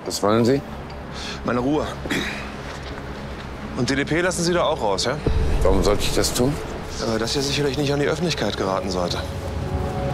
Was wollen Sie? Meine Ruhe. Und DDP lassen Sie da auch raus, ja? Warum sollte ich das tun? Dass hier sicherlich nicht an die Öffentlichkeit geraten sollte.